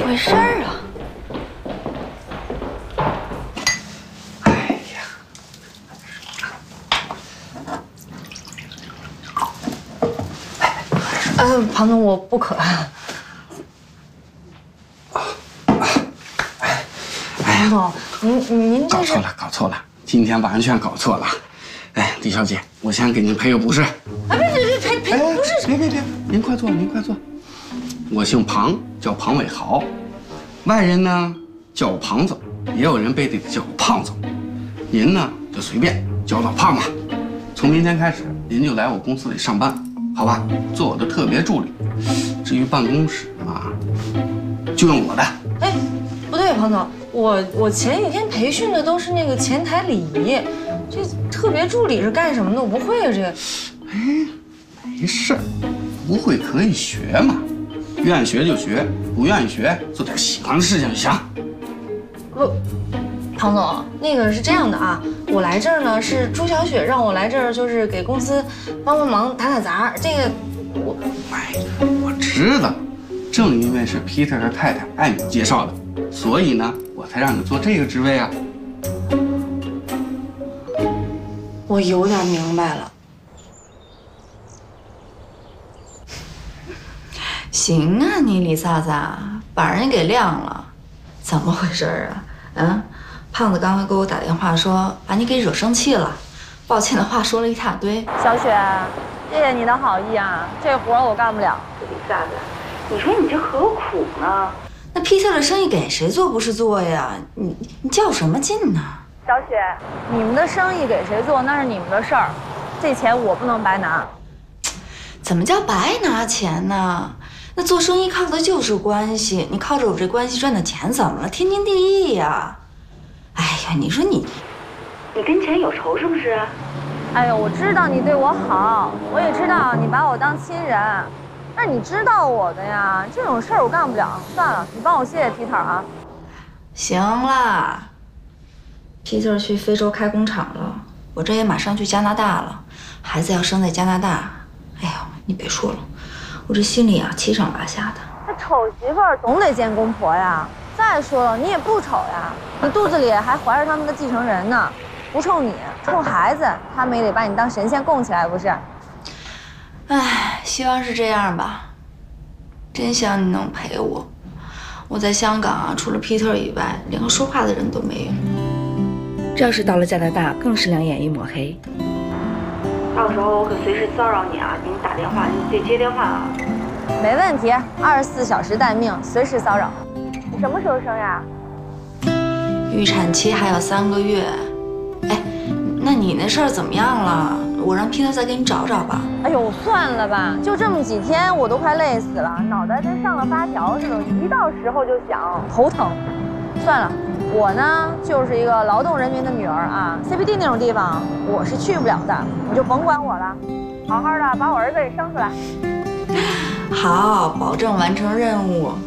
回事儿啊？ 哎呀， 庞总，我不渴。庞总，您这是搞错了，今天完全搞错了。哎，李小姐，我先给您赔个不是。 哎，别赔不是。 别，您快坐。我姓庞，叫庞伟豪，外人呢叫我庞总，也有人背地里叫我胖总。您呢就随便叫我老胖吧。从明天开始，您就来我公司里上班，好吧？做我的特别助理。至于办公室嘛，就用我的。 哎，不对，庞总，我前几天培训的都是那个前台礼仪，这特别助理是干什么的？我不会啊，这个。 哎，没事，不会可以学嘛，愿意学就学，不愿意学做点喜欢的事情就行。 不，庞总，那个是这样的啊，我来这儿呢是朱小雪让我来这儿，就是给公司帮忙打杂。这个我知道，正因为是 Peter 的太太爱你介绍的，所以呢，我才让你做这个职位啊。 我有点明白了。 行啊，你李萨萨把人给晾了，怎么回事啊？胖子刚才给我打电话说把你给惹生气了，抱歉的话说了一大堆。 小雪，谢谢你的好意啊，这活我干不了。 李萨萨，你说你这何苦呢？那皮特的生意给谁做不是做呀？你较什么劲呢？ 小雪，你们的生意给谁做那是你们的事儿，这钱我不能白拿。 怎么叫白拿钱呢？那做生意靠的就是关系，你靠着我这关系赚的钱怎么了？天经地义呀！哎呀，你说你跟钱有仇是不是？ 哎呦，我知道你对我好，我也知道你把我当亲人，但是你知道我的呀，这种事儿我干不了。算了，你帮我谢谢 Peter 啊。 行啦 ，Peter 去非洲开工厂了，我这也马上去加拿大了，孩子要生在加拿大。哎呦，你别说了，我这心里啊七上八下的。 这丑媳妇儿总得见公婆呀。再说了，你也不丑呀，你肚子里还怀着他们的继承人呢，不冲你，冲孩子，他们也得把你当神仙供起来，不是？ 唉，希望是这样吧。真希望你能陪我。我在香港啊，除了 Peter 以外，连个说话的人都没有。 这要是到了加拿大，更是两眼一抹黑。 到时候我可随时骚扰你啊！给你打电话，你得接电话啊。 没问题，24小时待命，随时骚扰。你什么时候生呀？ 预产期还有3个月。哎，那你那事儿怎么样了？我让 Peter 再给你找找吧。 哎呦，算了吧，就这么几天，我都快累死了，脑袋跟上了发条似的，一到时候就想，头疼。算了，我呢就是一个劳动人民的女儿啊 ，CBD 那种地方我是去不了的，你就甭管我了，好好的把我儿子给生出来。 好，保证完成任务。